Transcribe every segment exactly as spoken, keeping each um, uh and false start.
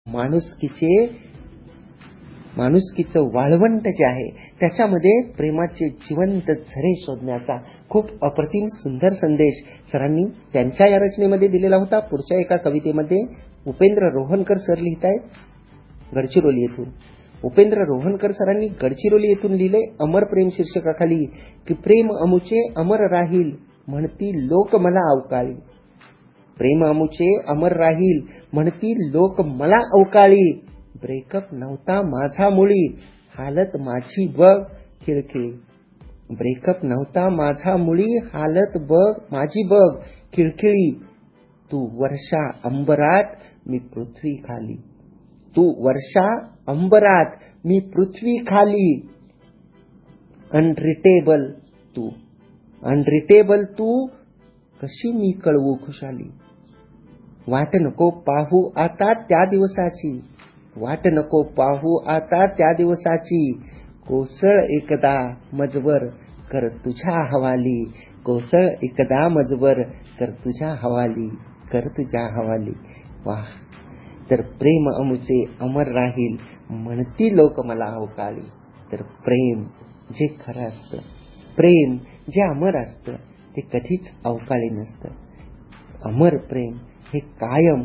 माणुसकीचे माणुसकीचं वाळवंट जे आहे त्याच्यामध्ये प्रेमाचे जिवंत झरे शोधण्याचा खूप अप्रतिम सुंदर संदेश सरांनी त्यांच्या या रचनेमध्ये दिलेला होता. पुढच्या एका कवितेमध्ये उपेंद्र रोहनकर सर लिहित आहेत गडचिरोली येथून. उपेंद्र रोहनकर सरांनी गडचिरोली येथून लिहिले अमर प्रेम शीर्षकाखाली की प्रेम अमुचे अमर राहील म्हणती लोक मला अवकाळी. प्रेम अमुचे अमर राहील म्हणती लोक मला अवकाळी. ब्रेकअप नव्हता माझा मुळी हालत माझी बघ खिळखिळी. ब्रेकअप नव्हता माझा मुळी हालत बघ माझी बघ खिळखिळी. तू वर्षा अंबरात मी पृथ्वी खाली. तू वर्षा अंबरात मी पृथ्वी खाली. अनरिटेबल तू अनरिटेबल तू कशी मी कळवू खुशाली. वाट नको पाहू आता त्या दिवसाची. वाट नको पाहू आता त्या दिवसाची. कोसळ एकदा मजवर कर तुझ्या हवाली. कोसळ एकदा मजवर कर तुझ्या हवाली कर तुझ्या हवाली. वाह. तर प्रेम अमुचे अमर राहील म्हणती लोक मला अवकाळी. तर प्रेम जे खरं असतं, प्रेम जे अमर असतं ते कधीच अवकाळी नसतं. अमर प्रेम हे कायम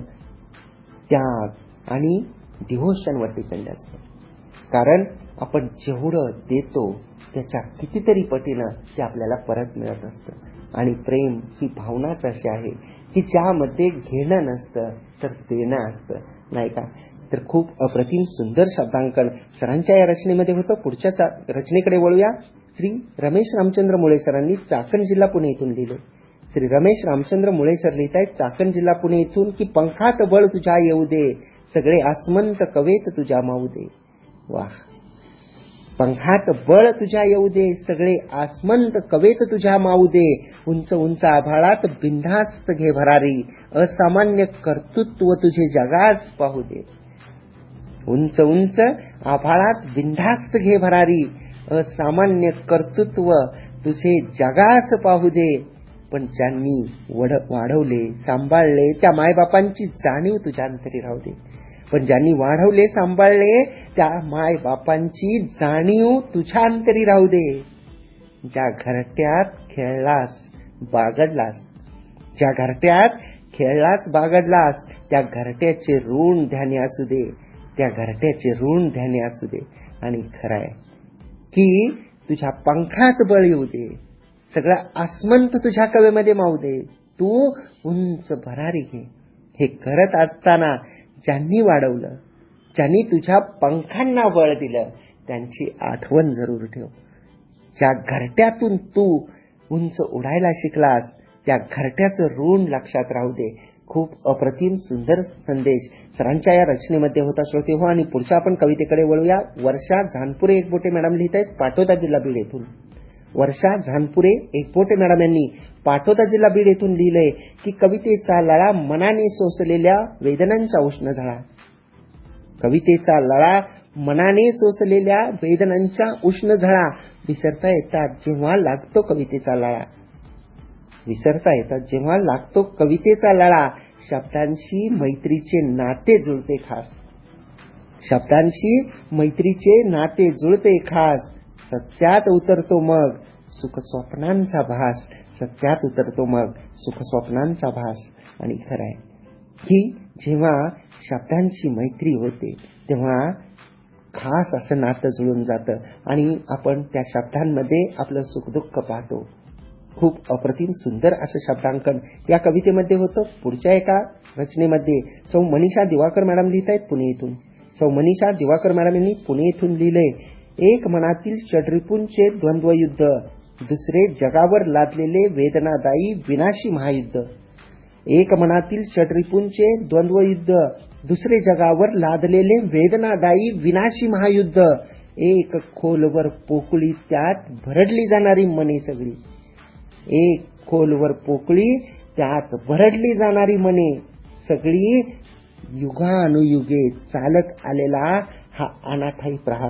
त्याग आणि डिव्होशन वर डिपेंड असतं. कारण आपण जेवढं देतो त्याच्या कितीतरी पटीनं ते आपल्याला परत मिळत असतं. आणि प्रेम ही भावनाच अशी आहे की ज्यामध्ये घेणं नसतं तर देणं असतं, नाही का. तर खूप अप्रतिम सुंदर शब्दांकन सरांच्या या रचनेमध्ये होतं. पुढच्या रचनेकडे वळूया. श्री रमेश रामचंद्र मुळे सरांनी चाकण जिल्हा पुणे येथून लिहिले. श्री रमेश रामचंद्र मुळे सर लिहित आहेत चाकण जिल्हा पुणे येथून की पंखात बळ तुझ्या येऊ दे सगळे आसमंत कवेत तुझ्या माऊ दे. वाह. पंखात बळ तुझ्या येऊ दे सगळे आसमंत कवेत तुझ्या माऊ दे. उंच उंच आभाळात बिनधास्त घे भरारी असामान्य कर्तृत्व तुझे जगास पाहू दे. उंच उंच आभाळात बिनधास्त घे भरारी असामान्य कर्तृत्व तुझे जगास पाहू दे. पण ज्यांनी वाढवले सांभाळले त्या मायबापांची जाणीव तुझ्या अंतरी राहू दे. पण ज्यांनी वाढवले सांभाळले त्या मायबापांची जाणीव तुझ्या अंतरी राहू दे. ज्या घरट्यात खेळलास बागडलास ज्या घरट्यात खेळलास बागडलास त्या घरट्याचे ऋण ध्यानी असू दे. त्या घरट्याचे ऋण ध्यानी असू दे. आणि खरंय की तुझ्या पंखात बळ येऊ दे सगळं आसमंत तुझ्या कवेमध्ये मावू दे. तू उंच भरारी घे. हे करत असताना ज्यांनी वाढवलं ज्यांनी तुझ्या पंखांना बळ दिलं त्यांची आठवण जरूर ठेव. ज्या घरट्यातून तू उंच उडायला शिकलास त्या घरट्याचं ऋण लक्षात राहू दे. खूप अप्रतिम सुंदर संदेश सरांच्या या रचनेमध्ये होता श्रोते हो. आणि पुढच्या आपण कवितेकडे वळूया. वर्षा झानपुरे एकबोटे मॅडम लिहित आहेत पाटोदा जिल्हा बीड येथून. वर्षा झानपुरे एकबोटे मॅडम यांनी पाटोदा जिल्हा बीड येथून लिहिलंय की कवितेचा लळा मनाने सोसलेल्या वेदनांचा उष्ण झळा. कवितेचा लळा मनाने सोसलेल्या वेदनांच्या उष्ण झळा विसरता येतात जेव्हा लागतो कवितेचा लळा. विसरता येतात जेव्हा लागतो कवितेचा लळा. शब्दांशी मैत्रीचे नाते जुळते खास. शब्दांशी मैत्रीचे नाते जुळते खास. सत्यात उतरतो मग सुख स्वप्नांचा भास. सत्यात उतरतो मग सुख स्वप्नांचा भास. आणि खरंय की जेव्हा शब्दांची मैत्री होते तेव्हा खास असं नातं जुळून जातं आणि आपण त्या शब्दांमध्ये आपलं सुखदुःख पाहतो. खूप अप्रतिम सुंदर असं शब्दांकन या कवितेमध्ये होतं. पुढच्या एका रचनेमध्ये सौ मनीषा दिवाकर मॅडम लिहित आहेत पुणे येथून. सौ मनीषा दिवाकर मॅडम यांनी पुणे येथून लिहिलंय एक मनातील षड्रिपूंचे द्वंद्वयुद्ध दुसरे जगावर लादलेले वेदनादायी विनाशी महायुद्ध. एक मनातील षड्रिपूंचे द्वंद्वयुद्ध दुसरे जगावर लादलेले वेदनादायी विनाशी महायुद्ध. एक खोलवर पोकळी त्यात भरडली जाणारी मने सगळी. एक खोलवर पोकळी त्यात भरडली जाणारी मने सगळी. युगानुयुगे चालत आलेला हा अनाठायी प्रहार.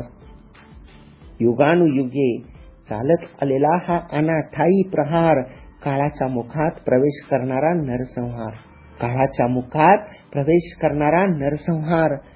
युगानुयुगे चालत आलेला हा अनाठायी प्रहार. काळाच्या मुखात प्रवेश करणारा नरसंहार. काळाच्या मुखात प्रवेश करणारा नरसंहार.